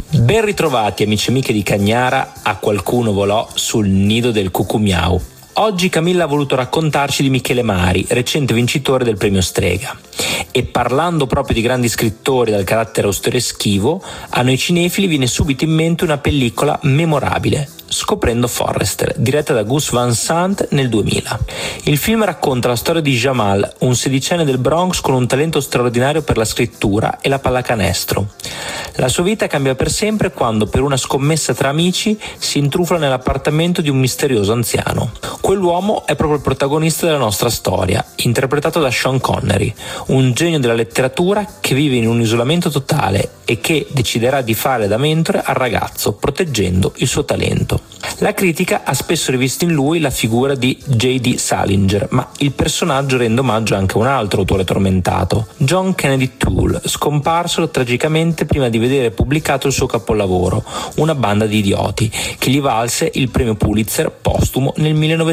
Ben ritrovati amici e amiche di Cagnara, a qualcuno volò sul nido del cucumiau. Oggi Camilla ha voluto raccontarci di Michele Mari, recente vincitore del premio Strega. E parlando proprio di grandi scrittori dal carattere austero e schivo, a noi cinefili viene subito in mente una pellicola memorabile, Scoprendo Forrester, diretta da Gus Van Sant nel 2000. Il film racconta la storia di Jamal, un sedicenne del Bronx con un talento straordinario per la scrittura e la pallacanestro. La sua vita cambia per sempre quando, per una scommessa tra amici, si intrufola nell'appartamento di un misterioso anziano. Quell'uomo è proprio il protagonista della nostra storia, interpretato da Sean Connery, un genio della letteratura che vive in un isolamento totale e che deciderà di fare da mentore al ragazzo, proteggendo il suo talento. La critica ha spesso rivisto in lui la figura di J.D. Salinger, ma il personaggio rende omaggio anche a un altro autore tormentato, John Kennedy Toole, scomparso tragicamente prima di vedere pubblicato il suo capolavoro, Una banda di idioti, che gli valse il premio Pulitzer postumo nel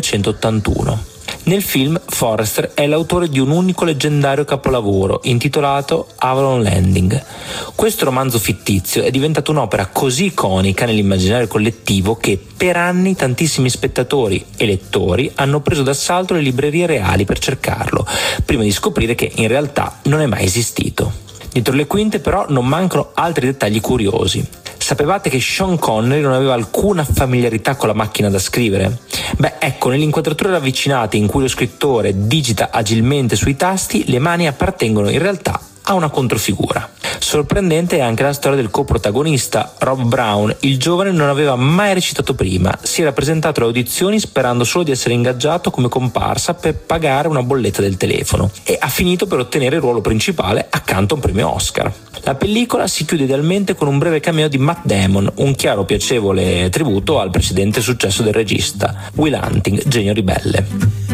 1981. Nel film, Forrester è l'autore di un unico leggendario capolavoro intitolato Avalon Landing. Questo romanzo fittizio è diventato un'opera così iconica nell'immaginario collettivo che per anni tantissimi spettatori e lettori hanno preso d'assalto le librerie reali per cercarlo, prima di scoprire che in realtà non è mai esistito. Dietro le quinte però non mancano altri dettagli curiosi. Sapevate che Sean Connery non aveva alcuna familiarità con la macchina da scrivere? Beh, ecco, nelle inquadrature ravvicinate in cui lo scrittore digita agilmente sui tasti, le mani appartengono in realtà a una controfigura. Sorprendente è anche la storia del coprotagonista, Rob Brown. Il giovane non aveva mai recitato prima, si era presentato alle audizioni sperando solo di essere ingaggiato come comparsa per pagare una bolletta del telefono e ha finito per ottenere il ruolo principale accanto a un premio Oscar. La pellicola si chiude idealmente con un breve cameo di Matt Damon, un chiaro piacevole tributo al precedente successo del regista, Will Hunting, genio ribelle.